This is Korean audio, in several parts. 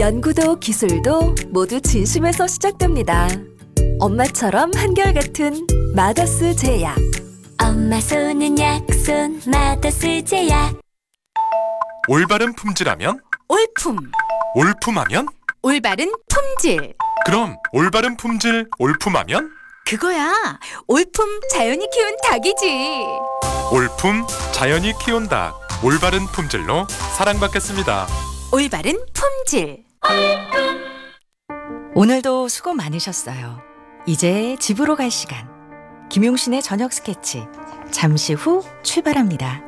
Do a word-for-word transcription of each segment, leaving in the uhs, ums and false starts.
연구도 기술도 모두 진심에서 시작됩니다. 엄마처럼 한결같은 마더스 제약. 엄마 손은 약손 마더스 제약. 올바른 품질하면? 올품, 올품하면? 올바른 품질. 그럼 올바른 품질 올품하면? 그거야, 올품 자연이 키운 닭이지. 올품 자연이 키운 닭. 올바른 품질로 사랑받겠습니다. 올바른 품질. 오늘도 수고 많으셨어요. 이제 집으로 갈 시간. 김용신의 저녁 스케치 잠시 후 출발합니다.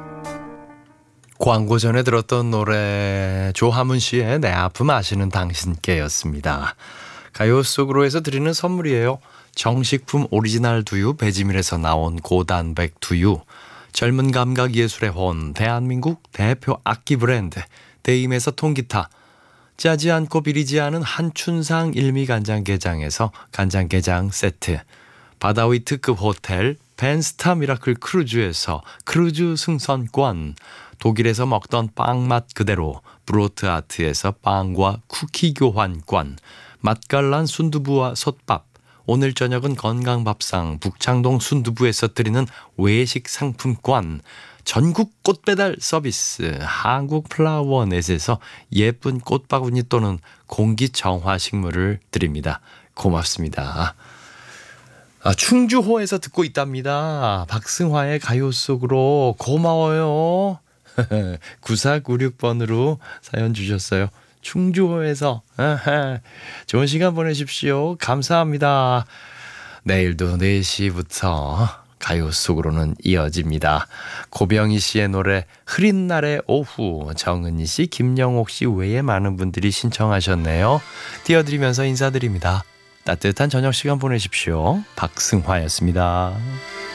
광고 전에 들었던 노래 조하문 씨의 내 아픔 아시는 당신께였습니다. 가요 속으로에서 드리는 선물이에요. 정식품 오리지널 두유 배지밀에서 나온 고단백 두유, 젊은 감각 예술의 혼 대한민국 대표 악기 브랜드 데임에서 통기타, 짜지 않고 비리지 않은 한춘상 일미간장게장에서 간장게장 세트, 바다위 특급 호텔 벤스타 미라클 크루즈에서 크루즈 승선권, 독일에서 먹던 빵맛 그대로 브로트 아트에서 빵과 쿠키 교환권, 맛깔난 순두부와 솥밥, 오늘 저녁은 건강밥상 북창동 순두부에서 드리는 외식 상품권, 전국 꽃배달 서비스 한국 플라워넷에서 예쁜 꽃바구니 또는 공기정화 식물을 드립니다. 고맙습니다. 아, 충주호에서 듣고 있답니다. 박승화의 가요 속으로 고마워요. 구사구육 번으로 사연 주셨어요. 충주호에서 좋은 시간 보내십시오. 감사합니다. 내일도 네 시부터 가요 속으로는 이어집니다. 고병희 씨의 노래 흐린 날의 오후, 정은희 씨, 김영옥 씨 외에 많은 분들이 신청하셨네요. 띄워드리면서 인사드립니다. 따뜻한 저녁 시간 보내십시오. 박승화였습니다.